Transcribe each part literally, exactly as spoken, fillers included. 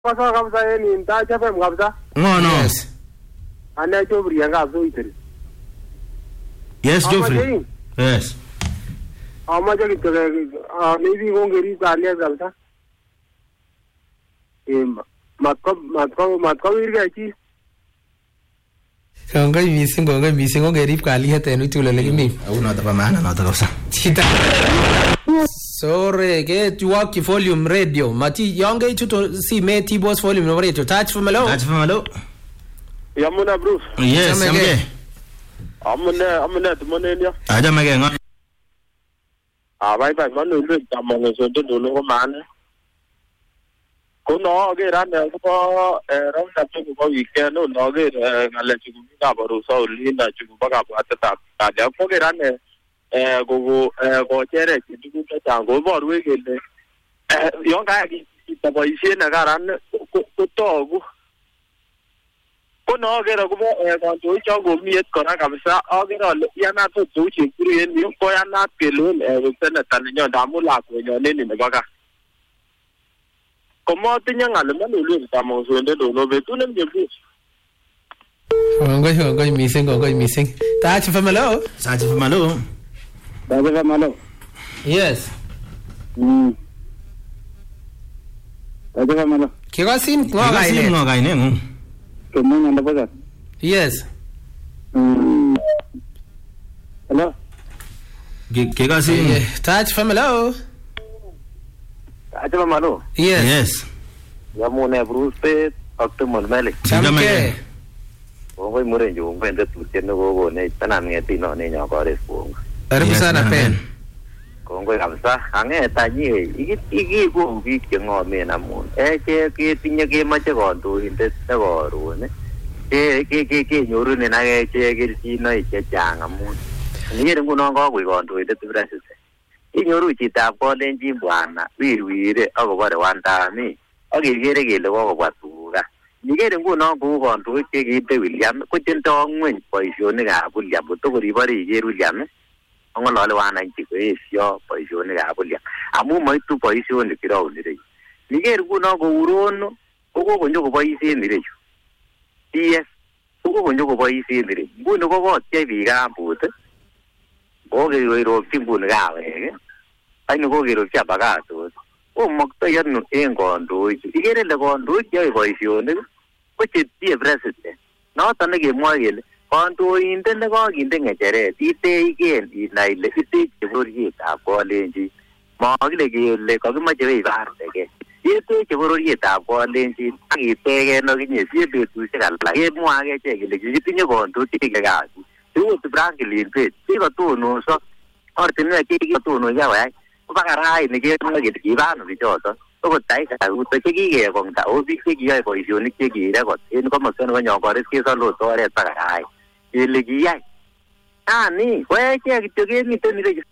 Pasa kabisa yeye ni ndacha fem kabisa. No no. Yes. Ana Joffrey yanga so iteri. Yes, Joffrey. Yes. Ama jagi tere maybe ngongeri kalia kabisa. Eh matko matko matko irga chi. Kongoi missing kongoi missing ongerip kalyet en utulele kimi. Au nota pa maana nota kabisa. Chita. Sorry, get walk volume radio. Mati yonge chuto si me T-Boss volume no radio. Touch from hello. Touch from hello. Yamuna Bruce. Yes, yamge. Amune amune tumone ndia. Aja mage ngo. Ah bai bai manu lu tamongo so to dolo ko man. Ko no ge ran ko eh ram na chu ko weekend no no ge ngale chu ka baru so li na chu ba ka ba ta ta ja ko ge ran eh go go eh go chere chi tu ta ta go bo ru ge le. Eh yo ka ki ta bo isi na ga ran ko ko to go. Ko no ge ro ko eh ko tu cho go mi et ko na ka sa o ge ro ya na to tu chi ku ri ni ko ya na ke lu eh ko na ta ni da mu la ko yo ne ni ba ka. Como tenía algo más lo estamos viendo lo ve tú no me ves. Kongoi kongoi missing kongoi missing. Touch from hello. Touch from hello. Touch from hello. Yes. Hmm. Touch from hello. Kigasin ngo Kigasin gaine. ngo gaine ngo. Kemo nganda pa. Yes. Hmm. Hello. Kigasin. Touch from hello. Touch from hello. Yes. Yes. Yamune Bruce pe optimal mele. Chamke. Ngoi mure nju ngwende tu teno go go ne tanan ngeti no ne nya ko response. Karibu sana pen. Ngoi kabisa ange ta ni iki iki go gi kengo me na mun. E che ke tinya ke ma che go tu inte ta go ru ne. Ke ke ke ke nyoru ne na ke che ke ti no che chang amun. Ni re nguno go go tu inte tu brase. Inyoru chi ta ko len ji bwana wi wi re ago bare wanta mi. Agi gere gele go go tu ga. Nigere nguno go go tu che gi de William ko chen to ngwen position ga William to ko ri bari ge William. Ngo lo le wana chi ko isio position ga William. Amu mai tu position ni kiro ni re. Nigere nguno go urono ko go njo go position ni re. Yes. Ko go njo go position ni re. Nguno go go che bi ga but. Go ge ro timbu ga we. Ai no go ge ro cha ba ga tu. O mokta yan no en go ndo. Igere le go ndo che position ni. Ko che ti president. No tan ge mo ge le. Konto inte le go gi ndenge chere. Ti te igen i nai le ti che ro ri ta ko le ji. Mo ge le ge le ko ma che ve ba de ge. Ti te che ro ri ta ko le ji. Agi te ge no gi ni si be tu che ga la. Ge mo ge che ge le ji ti ni go ndo ti ge ga. Tu tu branche li pe. Ti go tu no so. Orte no che ge tu no ya wa. Ba ga rai ni ge no ge ti ba no vi jo so. Ko tai ka u te che ge go ta o vi che ge go isi ni che ge ra go. En ko mo so no nyo go res ke so lo to re ba ga rai. Ile gi ai. Ah ni, we che ge ge ni te ni re.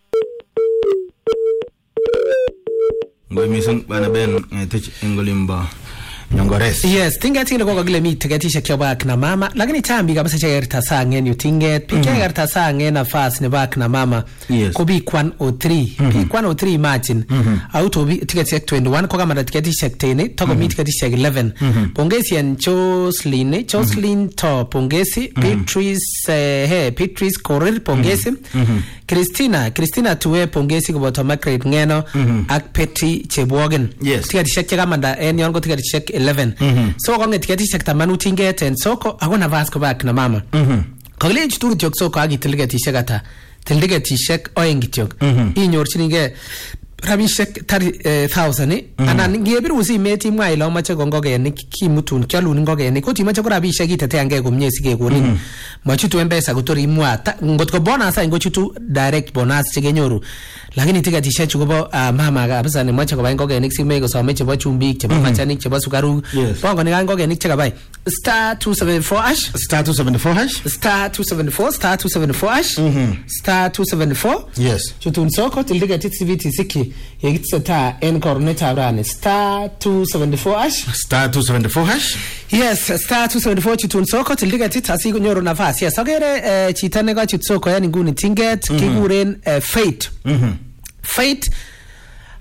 Ngoi missing bana ben tich engolimba. Nyongores. Yes, tinga tinga kwa gile mi tigatisha kwa bak na mama, lakini tambi kabisa cha erta sangen yu tinget, pika mm. erta sangen na fast ne bak na mama. Yes. Ko bi one oh three, mm-hmm. bi one oh three imagine. Mm-hmm. Auto bi tigatisha twenty-one kwa kama tigatisha tene, toko mm-hmm. mi tigatisha eleven. Mm-hmm. Pongezi ya Jocelyn, Jocelyn mm-hmm. to pongezi, mm-hmm. Beatrice eh, hey, Beatrice Korir pongezi. Mm-hmm. Christina, Christina tuwe pongezi kwa boto Margaret Ngeno, mm-hmm. ak Petri Chebwogen. Yes. Tigatisha kama nda eni ongo tigatisha eleven. Mm-hmm. So konge tigatisha tamanu tinget en soko agona vasko bak na mama. Mhm. Kogle chituru tiok soko agi tigatisha kata. Tigatisha oyengityok. Mhm. Inyorchinige rabishek thirty thousand eh anan ngebiru si meti mwa ilo mache gongogenik kimutun kyalun ngogenik ko timache ko rabishek itete ange komnye sige konin machutu mpesa kotori mwa ngotko bonus ai ngochutu direct bonus chigenyoru lakini tigatisha chugo mama kabisa ne mache ko bai ngogenik si mego so meche bo chumbik chebo machanik chebo sukaru bongo ne ngogenik cheka bai star two seven four hash star two seven four hash star two seven four star two seven four hash star two seven four yes chutun soko tildiga titsiviti siki yegitsata en coordinator rane star two seven four hash star two seven four hash yes star two seven four chitun soko tildiga titsasi nyoro nafasi yes agere chitane ga chitsoko yani nguni tinget kiguren faith mhm faith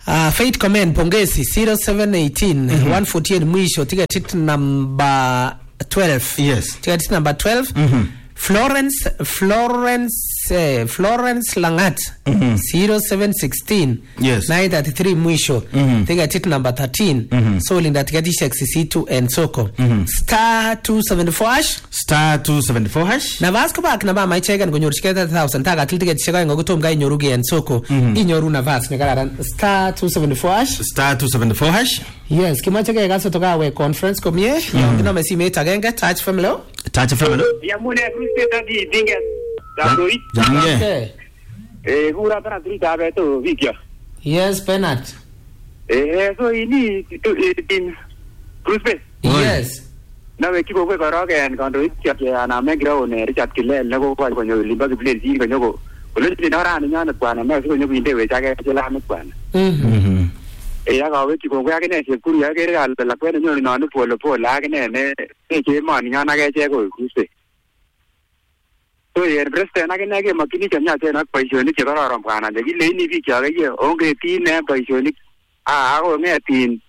Uh, Faith Comment pongezi zero seven one eight mm-hmm. one forty-eight mwisho ticket number twelve. Yes. Ticket number twelve. Mhm. Florence Florence uh, Florence Langat Mhm. zero seven one six Yes. nine thirty-three mwisho Mhm. ticket number thirteen. Mhm. So linda ticket sixty-two and soko Mhm. star two seventy-four hash Star two seventy-four hash. na Vasco Park na mama icheken konyor thirty thousand taka til ticket cheka ngokutom ga inyoru ge and soko inyoru na vas ne kararan star two seventy-four hash. Star two seventy-four hash. Yes, kimache ke gaso toka we conference komie yongino mesime tagenge touch family. Touch family. Ya mune Kriste tadi dinge. Dadoi. Jange. Okay. Eh gura tara trita beto vikya. Yes, Bernard. Eh so ini itu tin Kriste. Yes. Na we kibo we karo ke an kondo ichap ya na me grow ne Richard Kilel na ko kwa konyo limba kiblen ji konyo ko. Kulo ti na ra ni nyana kwana na so konyo inde we chake chela na kwana. Mhm. Eh ya ga we kibo we akine se kuri ya ke ra la kwene nyo na no polo polo akine ne ne ke ma ni nyana ke che ko Kriste. So yer Kriste na ke na ke makini kanya che na paisoni che karo ram kana de ki le ni vi kya ge onge ti ne paisoni a ko me tin.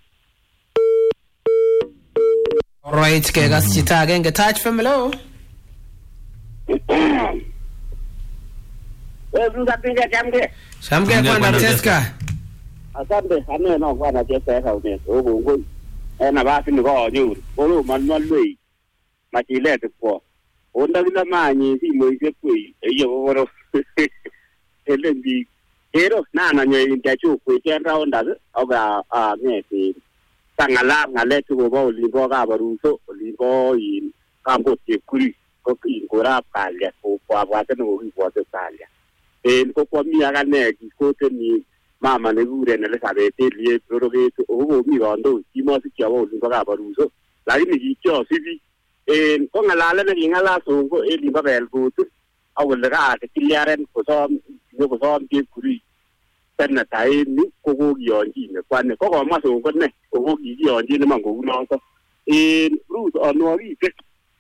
Alright, ke gas chita agenge touch family. Eh bruga pinga jamge. Shamge Shamge kwanda kwanda Teska. Asante ane no kwana che sa ka ne o go go. E na ba fin go nyu. O lo man man lui. Ma ti le te po. O nda bila manyi si mo ise kui. E yo go ro. Ele ndi. Ero na na nye nda chu kui chen ra onda o ga a ne ti. Tangala ngale tu go bo li go ga baruso li go in kampo ti kuri ko ki ko ra pa le ko kwa wa te no ri bo te pa le. E ko ko mi aga ne ki ko te ni mama ne gure ne le sabe te li pro ge o go mi rondo ti mo si chiavo li go ga baruso la ni gi cho si vi e ko ngala le ne ngala so ko e li ba bel go tu a go le ga te ti yaren ko so yo ko so ti kuri na tai ni ko go yon ji ne kwan ne ko ko ma so ko ne ko go gi yon ji ne ma go no so e ru o no ri ke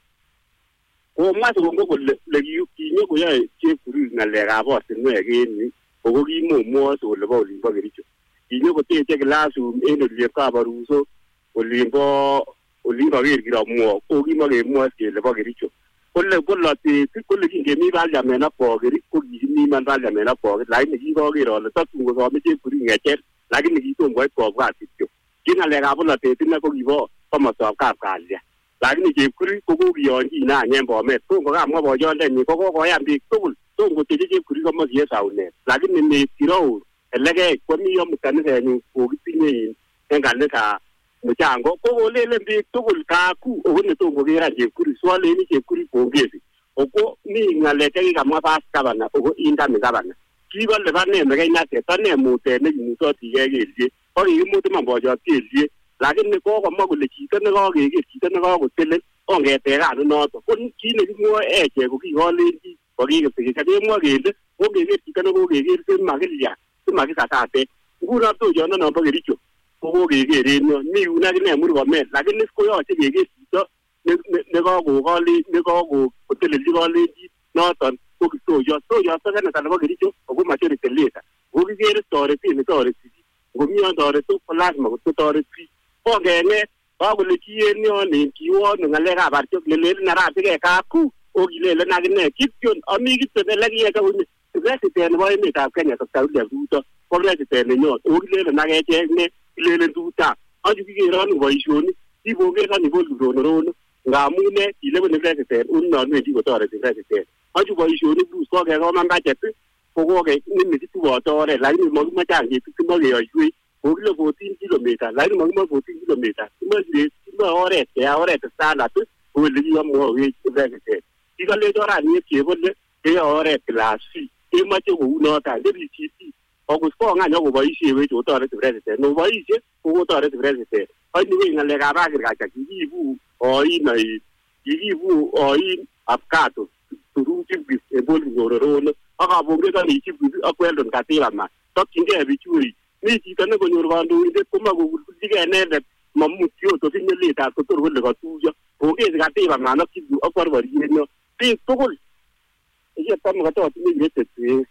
ko ma so go le le yu ki ne ko ya che kuru na le ga bo se ne ge ni ko go gi mo mo so le bo li ba ge ri chu ki ne ko te te la su e ne le ka ba ru so o li bo o li ba ge gi ra mo ko gi ma ge mo se le ba ge ri chu ko le ko la te ko le gi ge mi ba ja me na po ge ri ko gi ni man ba ja me na po la ni gi go ge ro le ta tu go so me che kuru nge che la gi ni gi to go po ba ti chu ki na le ga bo la te ti na ko gi bo ko ma so ka ka ya la gi ni ge kuru ko go gi yon ji na nyen bo me to ko ga mo bo yon le ni ko ko ko ya bi to to go te ge kuru ko mo ye sa u ne la gi ni ni ti ro le ge ko mi yo mu ta ne ni ko gi ti ni en ga le ka mo chango ko go le le bi to go ka ku o ne to go ge ra ge kuru so le ni ge kuru ko ge o ko ni ngale ke ga ma pa ka bana o ko inda me ga bana ki ba le ba ne me ga ina te ta ne mu te ne mu so ti ge ge ji o yi mu te ma bo jo ti ji la ge ne ko ko mo go le ki te ne go ge ge ki te ne go go te le o ge te ga no to ko ki ne ki mo e je ko ki go le ji ko ge ge te ka de mo ge de o ge ge ki te ne go ge ge te ma ge ya te ma ge sa ta te gu ra to jo no no ba ge ri chu ko go ge ge re no ni u na ge ne mu ro me la ge ne ko yo te ge ge ti to ne ne go go go le ne go go ko te le ji go le ji no ton ko ki to yo to yo ta ne ta le ba ge ri chu o go ma che te le ta go ge ge re to re ti ne to re ti go mi on to re to ko la ma go to re ti o ge ne ba go le ki ni o ni ki o no ngale ga ba chu le le na ra te ge ka ku o gi le le na ge ne ki chu a mi gi te le ge ka u ni re ti te ne ba mi ta ka ne ta ta le du to ko re ti te ne no o gi le na ge te ne le le du ta a ju gi ra no ba i shu ni ti bo ge ka ni bo du ro no nga mu ne ti le ne re ti te un no ne ti go to re ti re ti te a ju ba i shu ni bu so ge ko ma ba che ti ko go ge ni mi ti tu bo to re la ni mo ma cha ni ti mo ge yo yu ko le fourteen kilometer la ni mo ma fourteen kilometer ti mo di ti mo ore te a ore te sta la tu ko le yo mo ge ti re ti te ti ga le do ra ni ti bo le ke ore class ti ma che go no ta le bi ti ti o go so nga nyo go ba i she we jo to re ti re ti te no ba i she ko go to re ti re ti te a ni we nga le ga ba ga cha ki bu o i na i i bu o i afkato turu ti bi e bo li ro ro no aka bo ge ka ni ti bi a ko elon ka ti la ma to kinge bi churi ni ti ka ne go nyor ba ndo inde ko ma go ti ga ne de ma mu ti o to ti ne le ta ko to ro le ga tu jo o ge ga ti la ma no ki bu a ko ro ri no ti to go e je ta mo ga to ti ne te ti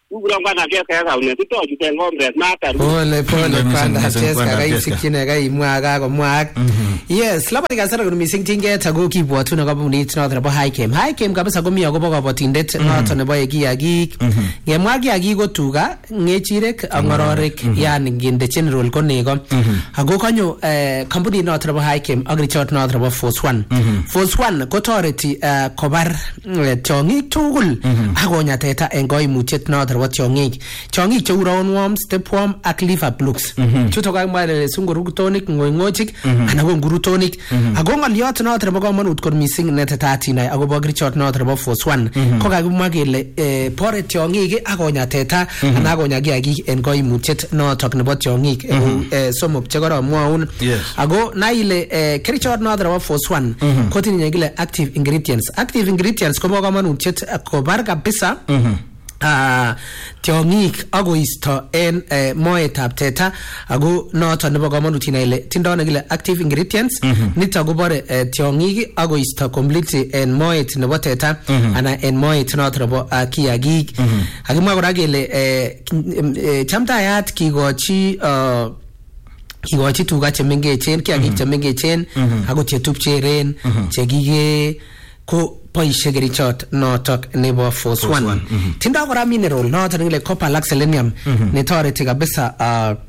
Ugurangwana Cheska kaune titoju ten Congress mata. Pole pole kwanda Cheska kaisikine kaimwa kakomwa. Yes, labda nikasema kuna missing tinget ago kibwatu na kabunit na thabo high cam. High cam kabisa komi agobo kabotindet noto nebo ekiagik. Ngemwa kiagik ko tuga, ngechirek ak ngororek yani nginde general ko nego. Ago kanyo company noto nebo high cam agriculture noto nebo Force one. Force one ko toreti kobar tiongik tugul agonya teta en koimutiet noto nebo tiongik. Tiongik cheu roundworm, stepworm ak liver plugs. Chuto ka mwa sungurutonik ngoingochik ana ko ngurutonik. Ago ngaliot noto nebo komonut kot missing netetatin nay agobo agriculture noto nebo Force one. Ko kakimwa kele pore tiongik agonya teta ana agonya kiagik en koimutiet noto nebo tiongik somok che koromwaun. Ago naile kerichot noto nebo Force one kotinye kile active ingredients. Active ingredients kobo komonutiet kobar kabisa Uh, tiongik agoisto en uh, moetab teta ago noto nebo komonut inaile tindo nekile active ingredients mm -hmm. nito kobore uh, tiongik agoisto completely en moet nebo teta mm -hmm. ana en moet noto nebo uh, kiagik mm -hmm. akimwa kora kele uh, uh, chamtayat kikochi uh, kikochi tuga chemengechen kiagik chemengechen ago chetupcheren chekike ko boishe kerichot notok nebo Force one. Mm -hmm. Tindo kora mineral notok ngile copper ak selenium mm -hmm. netoreti kabisa uh,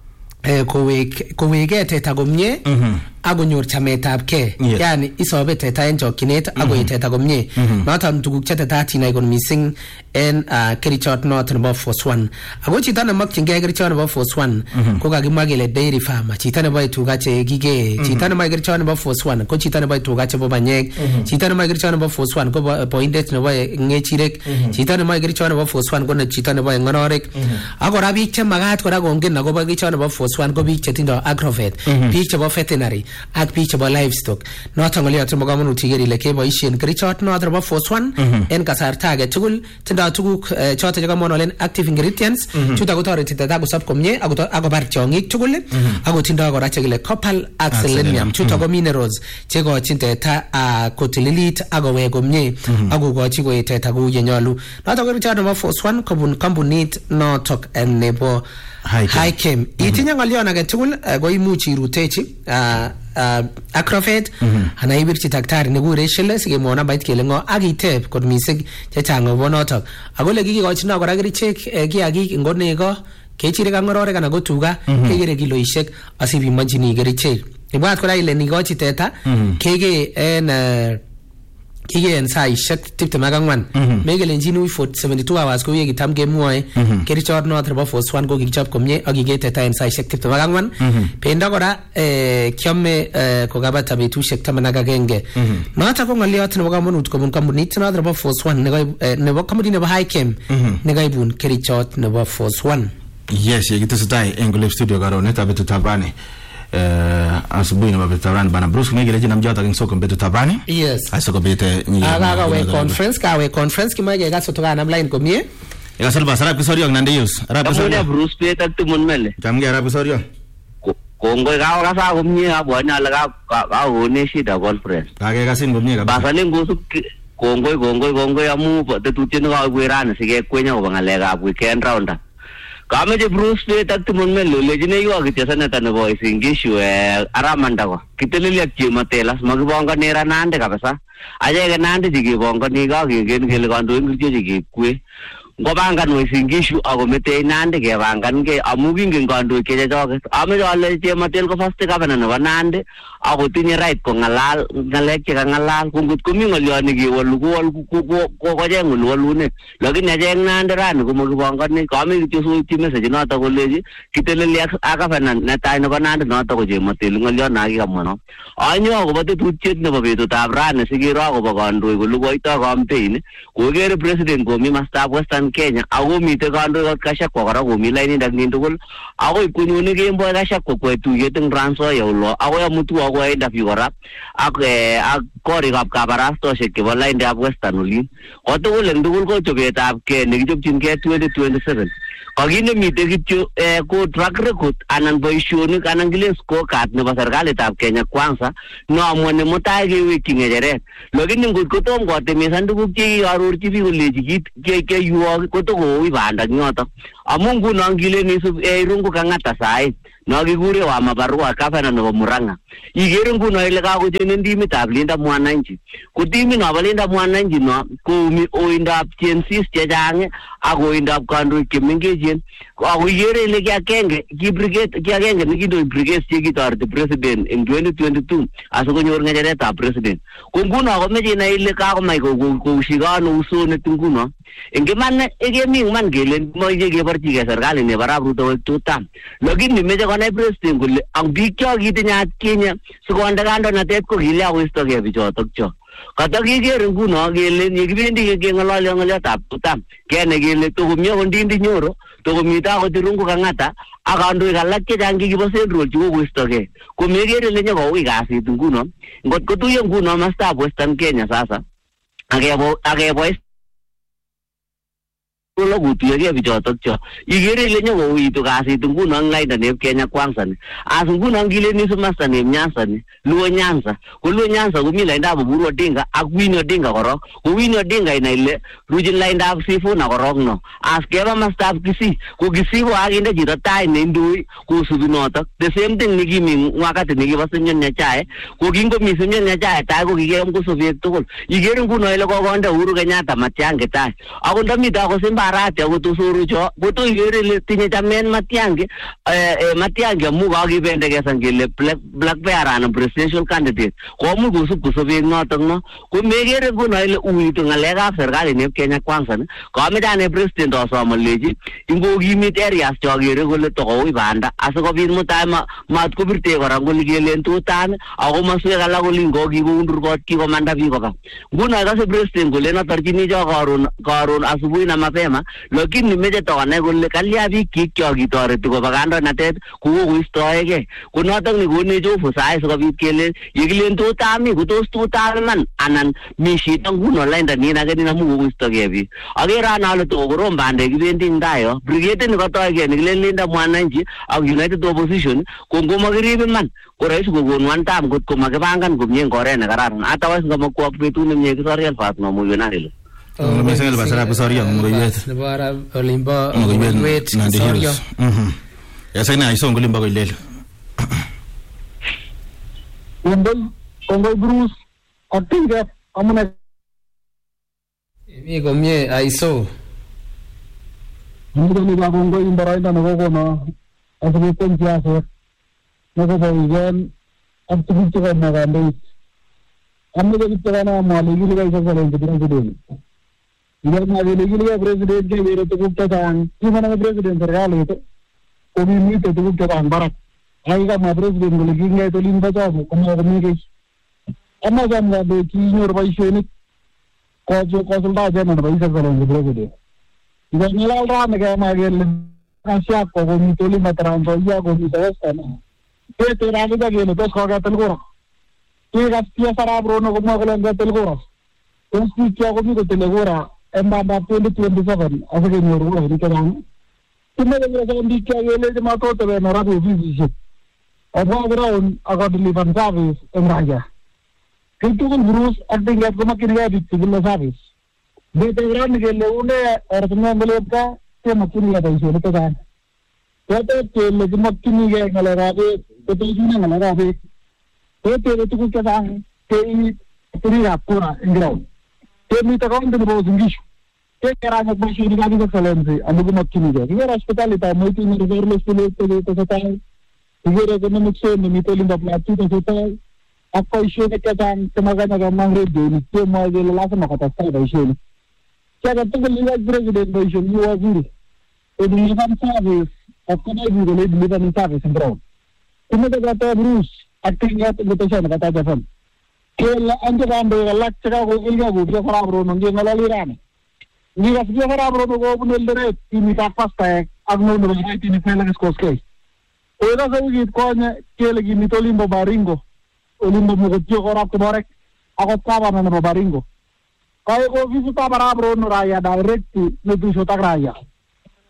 eh, kowek koweke teta komye mm -hmm. agonyor chametab ke yes. Yani isobe teta en chokchinet mm -hmm. ago teta komye mm -hmm. noton tuguk che teta tinai kon missing en uh, kerichot noton nebo Force one. Ago chito ne makchingei kerichot nebo Force one mm -hmm. ko kakimwa kele dairy farmer, chito nebo tuga che kige, mm -hmm. chito nebo kerichot nebo Force one ko chito nebo tuga chebo banyek, mm -hmm. chito nebo kerichot nebo Force one ko poindet nebo ngechirek, mm -hmm. chito nebo kerichot nebo Force one ko ne chito nebo ngororek. Mm -hmm. Ago ra biik che magat kora kongen agobo kerichot nebo Force one ko biik che tindo agrovet, mm -hmm. biik chebo veterinary ak biik chebo livestock. Noton ngoliot nebo komonut igeri ile keboisien kerichot noton nebo Force one mm -hmm. en kasarta age tugul tindo tuguk uh, choto chekamwonolen active ingredients mm -hmm. chuto kotoreti teta kosop komye akobar tiongik tugul mm -hmm. ako tindo kora chekile copper ak selenium chuto mm -hmm. ko minerals chekochin teta uh, kotililit akowek komye mm -hmm. akokochi koet teta kou yenyolu. Noto kerichot nebo Force one kobun kampunit notok nebo High Chem. Itinye ngolion age tugul ko imuch irutechi uh, uh, Agrovet mm -hmm. ana ibirchi daktari nekure Shile sikemwon nambait kele ngo akiteb kot missing chechang agobo notok. Ako le kikikochino kora kerichek eh, kiagik ngo nego kechirek ak ngororek anan ko tuga mm -hmm. kekere kiloishek asibimonjini kerichek. Ibwat kora ile nikochi teta mm -hmm. keke en uh, kige en saishek tiptem ak angwan mekelenjin ui for seventy-two hours ko ye kitam kemwoe kerichot noto nebo Force one ko kikichop komye ak kiketeta en saishek tiptem ak angwan. Pendo kora eh, kiame eh, kokabata betusiek taman ak agenge. Noto ko ngoliot nebo komonut kobun kampunit noto nebo Force one nebo eh, nebo kampunit nebo High Chem nekaibun kerichot nebo Force one. Yes, ye kitesetai en Golf Studio karonet abetutab rani. Uh, asubuhi na betarani bana Bruce ngegeleje namjata kingsoko betutabani. Yes. Asoko bete nyi. Aga we conference ka we conference kimaje gaso toka na line komie. Ega salba sarap kisorio nande yus. Arab kisorio. Bruce Peter tumun mele. Jamge arab kisorio. Kongo ka ka sa komie abwana la ka ka one shida conference. Kage kasin komie ka. Basa lengo kongo kongo kongo amu tetutien ka werane sige kwenya ko bangalega weekend round. Kami je Bruce Peter tumun mele lejine yo akitiasana tane boy singishu eh aramanda ko kiteleli akchimatela magibonga nera nande kabisa aje ke nande jigibonga ni ka kingen kele kandu ingirje jigikwe ngobangan we singishu agomete nande ke bangan ke amu kingen kandu ke jajoke ame jale chematel ko first kabana no nande agotinye right ko ngalal ngalek che ngalal kungut kumi ngolioni ke walu ko walu ko ko jengul walune lakini ajeng nande ran ko magibonga ni kami kitu ti message noto ko leji kiteleli akafana netai nebo nande noto ko chematel ngolion na kikamwono anyo agobo tetutiet nebo betutab ran sigiro agobo kandu ko lugoito campaign ko kere president ko mi mastab Western Kenya ako mite kandu kashakwa kora ko mi line ndak nindugul ako ikunyuni kembo kashakwa kwetu yeteng ranso yaulo ako yamutu ako enda figura ak ak kori kap kabarastoshek chebo line ndak Western Olin kotugul ndugul ko chobetab ke nekichopchin ke twenty twenty-seven Kakinde mite kityo eh, ko track record anan boisionik anan kile scorecard nebo serikalitab Kenya Kwanza no amwone mutai kewekyi ngecheret. Lakini ngot kotom kotemisan tuguk chekiarorchi biik koleji kit keyuok kotokoi banda nyoto. Amu nguno ngilen isub eh, Irungu Kang'ata sai no kikure wa mabarua gavana nebo Murang'a. Igere nguno ile kakochenen timitab Linda Mwananchi. Ko timit nobo Linda Mwananchi no koumi oindab Chensis chechang ak oindab kandoik chemengechen. Ako igere ile kiagenge ki brigade kiagenge nekindoi brigade chekitoreti president in twenty twenty-two asikonyor ngecheretab president. Ko nguno komeche inai ile kakomach koushikano usonet nguno. Ingiman ikemi man kelen moche keborchigei serikali nebo Arap Ruto koek tutam. Lakini meche konai president kole ang biik cho kitinye atkinye sikonde kandoinatet ko kilya koistogei bichotok cho. Kata kikere nguno kele yekibendi keng'ololi ng'oliotab tutam kenai kele tokomie kondindi Nyoro tokomite akot Irungu Kang'ata ak kandoik alak chechang chekibo Central chikokoistogei. Ko mekere ile nyokouui kasit nguno ngot kotuiyo nguno mastab Western Kenya sasa akebo akebo lo kutuyogei bichotok cho. Igere ile nyokouitu kasit nguno ang lainda neb Kenya Kwanza ni. As nguno ngileni sumasta neb Nyanza ni, Luo Nyanza. Ko Luo Nyanza komi laindab Oburu Odinga ak Winnie Odinga korok. Ko Winnie Odinga inai ile rujin laindab Sifuna korok no. As keba mastab Kisii, ko Kisii ko akinde chito tai neindoi kosubi notok. The same thing nikimi wakati nikibo Simeon Nyachae, ko kingomi Simeon Nyachae tai ko kikem kosobiek tugul. Igere nguno ile kokonde Uhuru Kenyatta Matiang'i tai. Ako ndamite ako Simba Arati ako tusuru cho, koto igere ile tinye chamen Matiang'i eh, eh, Matiang'i amu kakibendekeza ngele black bear anan presidential candidate. Komuch kosub kosobiek notok no. Ko mekere nguno ile uitu ng'alekab serikali neb Kenya Kwanza ni. Kameche ane president osom alechi ingokimit areas chokere kole tokoui banda asikobit mutai mat kobirte kora kole kelen tutam ako maswek alak kole ngokikoundur kot kikomanda biik koba. Nguno kase president kole natorchini cho karon karon asubuhi na mapema, lakini meche tokonai kole kalya biik chik cho kitoreti koba kandoinatet kokoistoegei. Ko notok ni konech hofu sai sikobit kele yekilen tutami kotos tutam man anan mi shida nguno lainda nin age nin amu kokoistogei biik. Akere ane ale tokokorom bandek kibendi ndai yo. Brigade ni kotoigei nikilen Linda Mwananchi ak United Opposition ko ngomakirib iman ko rahisi kokon one time kot komakipangan komie eng oret nekararan. Otherwise ngamakwok betut nemie kisorial fat nomuyo nalilo. Mesel basara kisorio ngoyet. Nebo arab olimbo ngoyet kisorio. Mhm. Yasa ina iso ngolimbo koilel. Ngol ngol Bruce atinga amuna mi komie aiso. Ngol ni ba ngol imbaroida no gono asbi penjase. Nako boyen abtu ko na gande. Amme de bitana mali gili ga isa salen president. Ibar na gili gili ga president ke vero to gupta tan. Kimana president serikali to. Komi mi to gupta tan barak. Ai ga ma president gili ginga to limba to ko ma mi ke. Amma jam ga de ki nyor baishoni. Ko jo ko sulda jana ba isa salen president. Ibar nilal ra me ga ma gel asya ko mi to limba tan to ya ko mi to stana. Te te ra ga gele to ko ga telgora. Ke ga pia sara brono ko mo ko ga telgora. Konsti kya ko mi ko telgora emba ba twenty twenty-seven asake nyoru ko ni kan. Tumme ga ga ndi kya gele ma to to na ra ko visi. Aba ground aga deliver service emraja. Kintu kun Bruce acting at ko makin ga di civil service. De te ran gele une or tumme mele ka te makin ga dai so to kan. Te te le makin ga ngala ga de te te ni ngala ga de. Te te tu ko ka te i tri ra pura in ground. Te mi ta kon de bo zingish. Te kera ga bo shi ga ga excellency alugu makin ga. Ye hospitality mo ti ni reverle stile te te ta. Igere economic se ni mi tolimba platu te te. Ako isyo ne ka tan tumaga na mangre de ni te mo ge la sa makata sa ba isyo ni. Kaya ga tunggal ni president ba isyo ni waziri. E di ban service ako na gi le di ban service in ground. Kuma ga ta Bruce acting at the station kata Japan. Kela ande bande galak chaka ko ilga go je khara bro ngi ngalali rane. Ni ga je khara bro go bunel dere tini ta pasta agno no ga tini fela skoske. Oda sa gi ko nya kele gi mitolimbo baringo. Olimbo mo go je khara ko barek ako ka ba na baringo. Kaya ko visita para bro no raya direct no tu sota raya.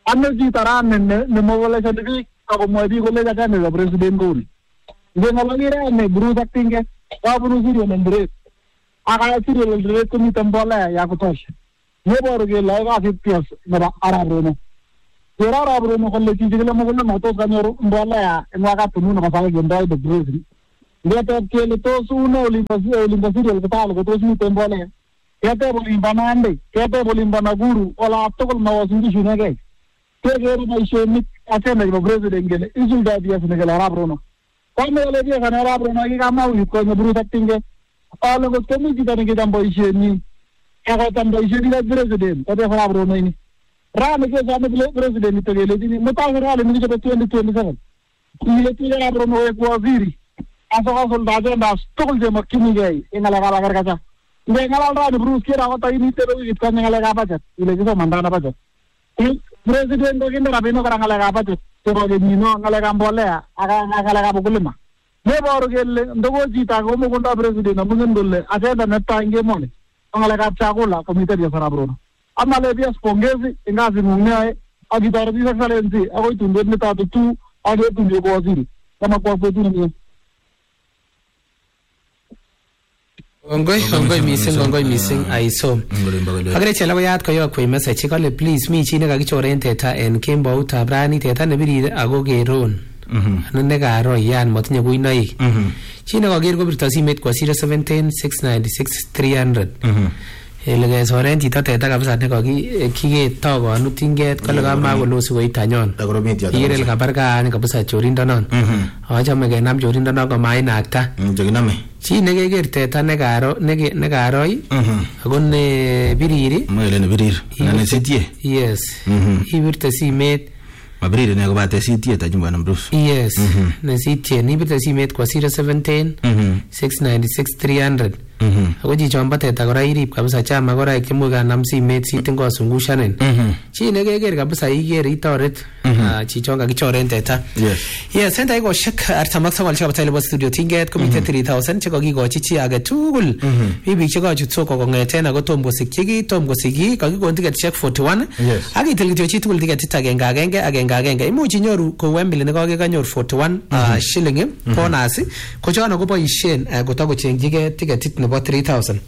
ane chito rani nemoboleshoni biik akomwoe biik kole kachame ka president kouni. Ngeng'ololi rani Bruce ak Tinget kabunu Serial Eldoret ak Serial Eldoret komiten mbolea ya kutosha. Neboru kele yoe kasit P S nebo Arap Rono. Kero Arap Rono kole chichi kile mokole matos kanyor mbolea eng wakati huu nebo sasa kendoi the president. Ngeteb kele tos une olimbo Serial Kitale kotos miten mbolea. Keteb olimbo Nandi, keteb olimbo Nakuru, ola tugul mawosin kishunegei. Kekere boisionik aseme nebo president kele isuldo P S nekele Arap Rono. Kome kole P S ane Arap Rono kikamaulit konye Bruce ak Tinget. Ale ngot komi chito nekicham boisienyi akocham boisionik ak president kotes Arap Rono ini. Rani kesome president ito kelechini mutai serikali nikichobe twenty twenty-seven. Kilechi Arap Rono koek waziri asikosulda agendas tugul chemokyinigei eng ng'alekab agriculture. Ngeng'alal rani Bruce kere akot akinitebe wikit konye ng'alekab budget ile kisomandana budget. President kokinde rabinik kora ng'alekab budget chebo kenyino ng'alekab mbolea ak ng'alekab ukulima. Neboru kele ndoko chito ake komokondoi president amun kole agenda netai eng emoni ko ng'alekab chakula komite P S Arap Rono. Amale P S pongezi eng kasit neyoe ak itoret His Excellency akoi tumbet netatu tu ak ketunye ko waziri kama kwa betut nemie. Ongoi, ongoi missing, ongoi missing aisom. Agere chela koyat koyokwei message kole please mi chi nekakichoren teta en kemboutab rani teta nebirir ako keron. Ano nekaro yan motinye kuinoik. Chi nekaker kopirto simet kwa zero seven one zero six nine six three hundred. Ele kesoren chito teta kabisa nekakiketo konut Tinget kole kamakolosu koit tanyon. Ikere ile kabarkan kabisa chorindonon. Achame kenam chorindonon komainakta. Chi nekeker teta nekaro nekaroi ako ne biriri mwele ne birir ne sitie. Yes. Ibirte simet mabiriri ne kobate sitie tajumba na Bruce. Yes. Ne sitie ni ibirte simet kwa zero seven one zero six nine six three hundred. Ako chichon bo teta kora irib kabisa chama kora kimuch kanam simet sitin kosungushanin. Chi nekeker kabisa iker itoret chichon kakichoren teta. Yes. Yes, senta ikoshek artam ak sokol chekaba nebo studio Tinget komite three thousand chekakikochi chi age tugul. Mi biik chekachut soko kong'eten ako tom kosikyi ki, tom kosikyi kakikon tiketishek forty-one. Ak itil kityo chi tugul tiketit agenge agenge agenge agenge. Imuch inyoru kou Wembley nekakekanyor forty-one shilling bonus ko chono koboisien kotakochengchigei tiketit nebo three thousand.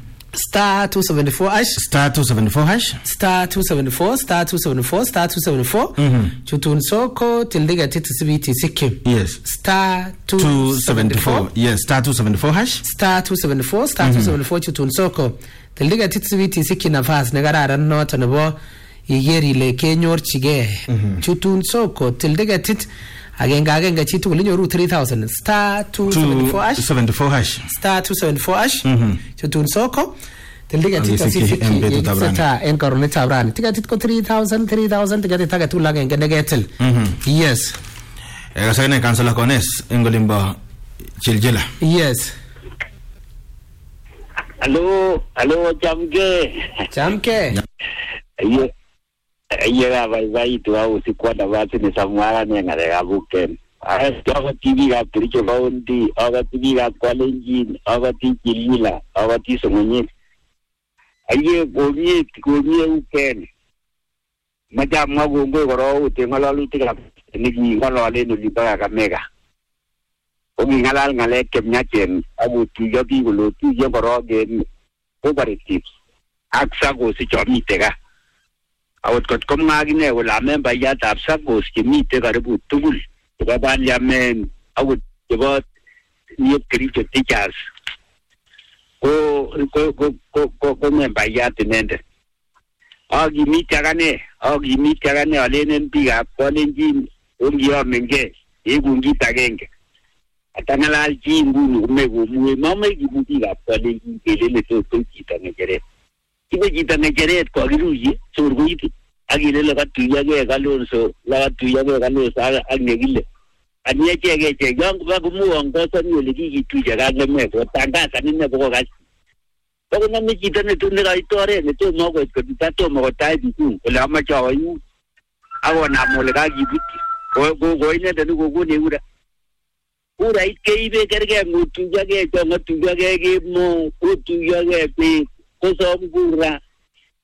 Star two seventy-four hash Star two seventy-four hash Star two seventy-four Star two seventy-four Star two seventy-four. Chutun soko tildigetit sibiti sikim. Yes. Star two seventy-four. Yes, Star two seventy-four hash Star two seventy-four Star two seventy-four chutun soko tildigetit sibiti sikim nafas nekararan noto nebo iker ile kenyorchigei. Chutun soko tildigetit agenge agenge chi tugul inyoru three thousand. Star two seventy-four hash seventy-four hash Star two seventy-four hash chutun soko tildigetit Siki en betutab rani. sita en karonetab rani tiketit ko three thousand three thousand tiketit age tugul agenge neketil. Yes. Ekasane kansala kones engolimba chiljela. Yes. Hello, hello, chamke. Chamke. Ye, ye la vai vai tu au si kwada watu ni samwara ni ngare buken. Ara kwa T V ga tricho baundi, aga T V ga kwalenjin, aga ti kilila, aga ti somonye. Aye gomi gomi uken. Maja mago ngo goro te ngalalu te ga ni gi ngalale no libara ka mega. Ogi ngalal ngale kemnyachen abu tu yogi golo tu yogoro gen cooperatives. Aksa go si chomi tega. Awat kot kom ngagine wala member ya tapsa go si mite karibu tugul. Ba ban ya men awat jebot ni krito teachers. Ko ko ko ko ko member ya tenende. Agi mite gane, agi mite gane alenen biga kolenjin ongi amenge egungi tagenge. Atangalal ji ngunu umego muwe mama gibuti ga kolenjin kelele to to kita ngere. Ibe kita ngere ko agiruji surguiti agile la tuya ge galonso la tuya ge galonso agnegile anye chege che gang ba gumu anga sani le gi tuya ga me ko tanga sani ne ko ga ko na mi kita ne tunne ga itore ne to mo ko ko ta to mo ta di ku la ma cha wa yu awo na mo le ga gi biti ko ko ko ne de ko ko ne ura ura ike ibe kerge mu tuya ge to mo tuya ge ge mo ko tuya ge pe ko so mura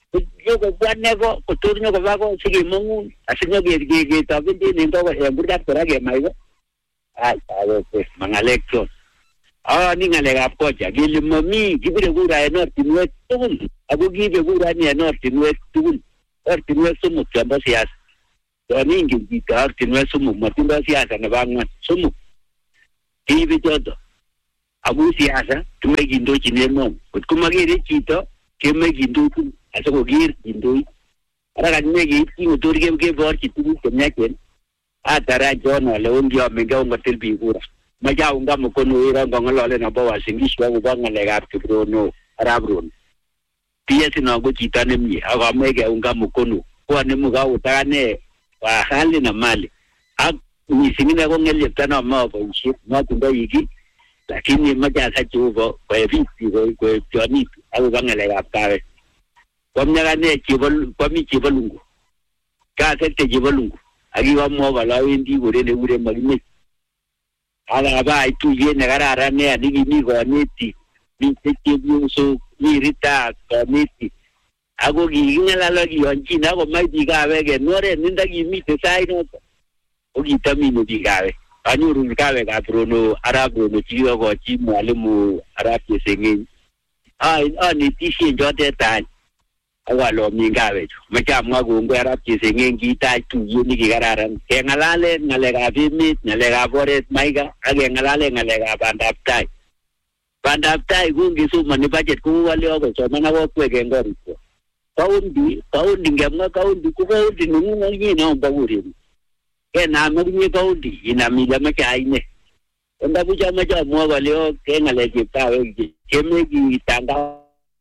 yo ko bwane ko ko tur nyo ko ba ko sige mongun asinyo ge ge ge tabi di ninto ko e burda pora ge mai ko ai alo pues mga leksyon ah ni ngale gap ko ja gili mami gibe gura e north west tun ago gibe gura ni north west tun north west sumu kamba sias to ni ngi ka north west sumu matinda siasa na bangwa sumu gibe todo abu siasa tumegindo chinemo kumagire chito kemegindo asa ko gir indoi ara ganne gi tingo torge ke bor chitu kemyaken atara jono le undio menga unga telbi gura maja unga mokono ira ngolo le na bawa singish wa ubanga le gap kibrono arabron piesi no go chitane mi aga mege unga mokono kwa ne muga utane wa hali na mali ak ni singine ko ngel tana ma ba ushi ma tunda yiki lakini maja sa chugo kwa vipi kwa joni au banga le gap kare kwa mnyagane chibol kwa mi chibolungu ka sete chibolungu agi wa mo bala wendi gore ne ure magime ala ba itu ye ne garara ne adigi mi go neti mi teke bi so mi rita komiti ago gi ngala la gi onchi na go mai diga wege nore ninda gi mi te sai no o gi tami no diga we anyuru ga we ga prono arabo no chiwa go chi mwalimu arabi sengi ai ani tishi jote tan awa lo minga we macha mwago ngwara pise ngengi ta tu yuni gararan ke ngalale ngalega bimit ngalega boret maiga age ngalale ngalega bandaptai bandaptai gungi su mani budget ku wale ogo so mana wo kwege ngori ko kaundi kaundi ngamwa kaundi ku kaundi nungu ngi na mbaguri ke na magi kaundi ina mila macha ine onda buja macha mwa wale o ke ngalege ta we kemegi tanga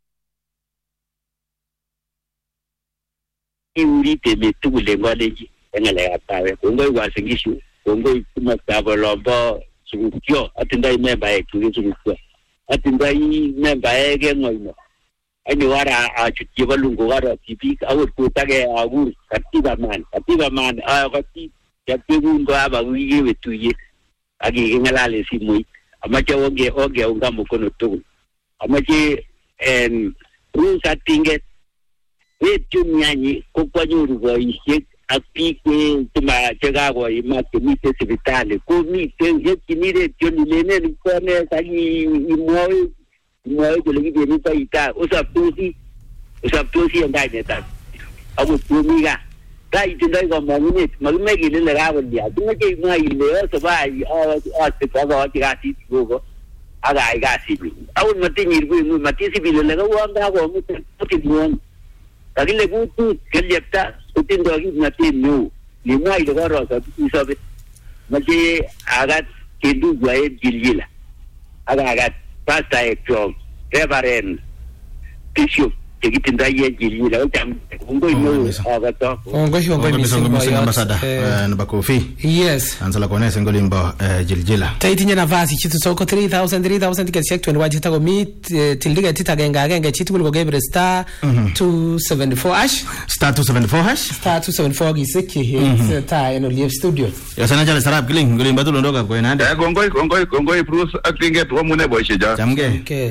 iuri te metu lengwaleji engale atawe kongo wasingishu kongo kuma tabolombo sugukyo atinda memba yetu sugukyo atinda memba yake ngoino ani wara achuti balungu wara tipi awur kutage awur katiba man katiba man a kati ya pegungo aba wiye wetuye agi ngalale simui amacha oge oge unga mukono tu amache en rusa tinget wetu nyanyi kukwanyuru go ishe apike tuma chega go imate mite sibitale ko mite yekinire tionilene nikone sagi imoy imoy kolegi beni paita usaptusi usaptusi ndai neta abu tumiga dai tindai go magnet magmegi le gabo dia tumeke mai le so bai a se ko go tigasi go aga ai gasi awu matinir bu matisi bi le go anga go muti muti agile butu kelyapta utindo agi natin no ni mai de garo sa isabe maji agat kindu gwae giljila aga agat pasta ekyo rebaren tishu tigitinda ye giljila utam ungo yo agato ungo yo ungo misingo misingo ambasada na bakofi yes ansala kone sengolimbo giljila taitinya nafasi chitu soko three thousand three thousand tiketi twenty waji tago meet tildiga titagenga genga chitu kulgo gebre star two seventy-four hash star two seventy-four hash star two seventy-four giseki he ta eno live studio yasana jale sarap kiling ngolimba tulondoka kwa inanda eh gongoi gongoi gongoi Bruce acting to mune boisheja jamge okay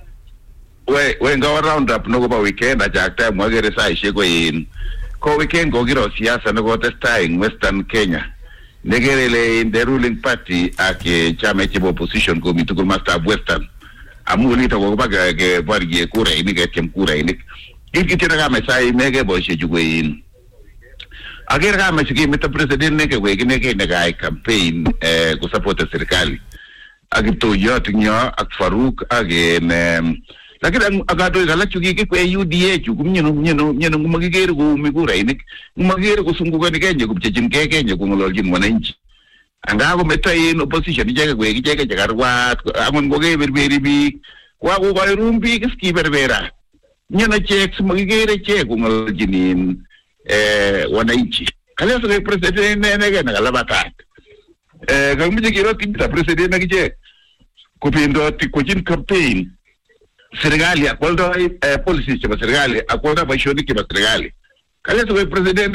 we we ngawa round up no go weekend aja time mwagere sai shego in ko weekend go giro siasa no go testing Western Kenya negerele in the ruling party ake chama cha opposition ko mituko master Western amuli to go baga ke bargie kura ini ke tem kura ini ikitena kama sai mege boishe jugo in agera kama shiki meta president ne ke we ne ke ne ga campaign eh ko support serikali agito yot nyo ak Faruk again lakini agato gala chuki ke kwe U D A chuku nyeno nyeno nyeno ngumagigere ku migura ini ngumagigere kusunguka ni Kenya kupchechin ke Kenya kungololgin wananchi angago meta in opposition jege kwe jege jagarwa amon goge berberi bi kwa ko ko rumbi kiski berbera nyeno checks magigere che kungololgin eh wananchi kale so president ne ne ga ngala batat eh gamije kiro tinda president ngije kupindo tikojin campaign serikali akwaldo eh policy cha serikali akwaldo bashoni ki serikali kale so president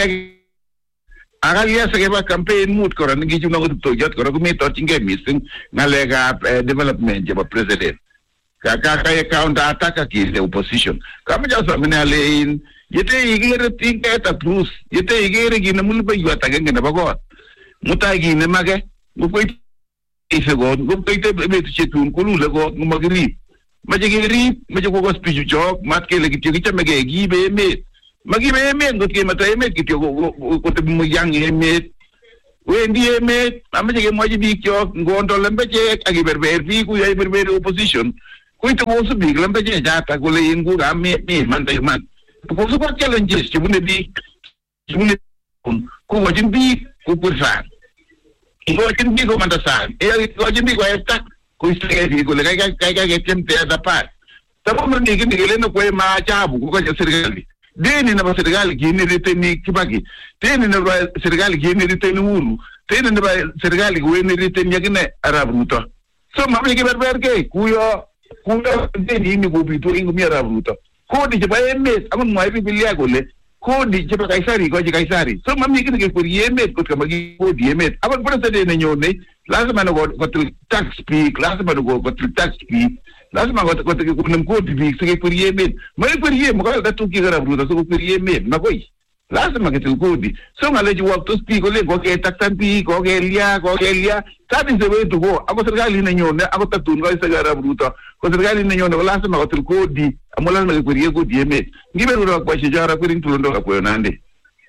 agalia se ba campaign mood ko ran ngi jumna ko to jot ko ko mi to tinge missing ngalega development ja president kaka kaya counter attack against the opposition kama jasa mene alein yete igere tinga ta plus yete igere gina mulba yuata genge bago muta gine mage ngukoi isego ngukoi te betu chetun kulu lego ngumagiri majigiri majigo go speech jog matke legi tigicha mege gibe me magibe me ngotke mata me kityo go te muyang me wendi me amajige moji bikyo ngondo lembeje agiberber bi ku ya berber opposition kuito go su big lembeje jata go le ingu ga me me man dai man ko su ko challenges chibune bi chibune ko wajin bi ku pursa ko wajin bi go manda sa e wajin bi go esta ko isege bi go le ga ga ga ga tempe da part tabo no ni gindi le no ko ma chabu ko ga serikali deni na serikali gini riteni kibaki deni na serikali gini riteni uru deni na serikali gini riteni yakine Arab Ruto so mami ke berber ke kuyo kuyo deni ni go bito ingo mi Arab Ruto ko di jeba emes amun mo ibi bilia gole ko di jeba kaisari ko kaisari so mami ke ke por yemet ko kamagi ko di yemet aban por sa deni nyone lazima no go to tax speak lazima no go to tax speak lazima go to kunam ko di sige por yemet mai por yem ko da tu ki gara bruta so por yemet na koi lazima ke tu ko di so ngale ji work to speak ole go ke tax pi go ke lia go ke lia that is the way to go ako serikali na nyone ako tatun ko sa gara bruta ko serikali na nyone lazima go tu ko di amola na por ye go di yemet ngibe ro ko shi jara ko rin tulondo ko nande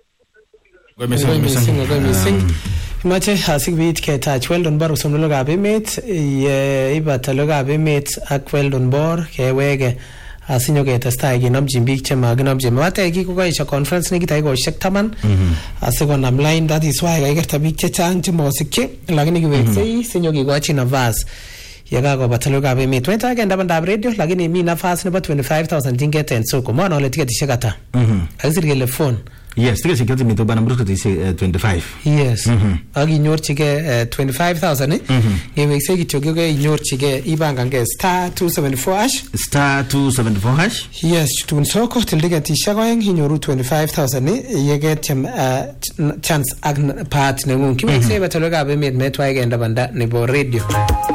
go missing missing go missing mache hasik bit ke touch well don bar usum lo gabe met ye ibata lo gabe met ak well don bor ke wege asinyo ke testa gi nam jimbik che mag nam je mate gi ko ga isha conference ne gi tai go shek taman asigo nam line that is why ga gerta bik che chan che mosike lagini gi wexei sinyo gi go china vas yaga go batalo gabe met wenta ga ndaba ndab radio lagini mi nafas ne ba twenty-five thousand jingeten so ko mo no le ticket shekata mhm azir ge le phone yes ticket sikati mito bana mrusko tisi uh, twenty-five yes mm-hmm. agi nyor chige uh, twenty-five thousand eh mm-hmm. yewe segi choge ge nyor chige ibanga nge star two seventy-four hash star two seventy-four hash yes tun soko tildiga tisha goyeng hinyoru twenty-five thousand eh yege tem uh, chance ag part ne ngun kiwe mm-hmm. sebe tologa be med metwa ge ndabanda ne bo radio